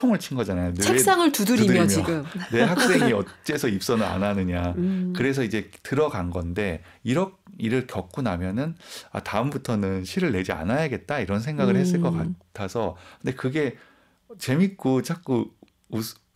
통을 친 거잖아요. 책상을 두드리며 지금. 내 학생이 어째서 입선을 안 하느냐. 그래서 이제 들어간 건데 일을 겪고 나면은 다음부터는 시를 내지 않아야겠다 이런 생각을 했을 것 같아서 근데 그게 재밌고 자꾸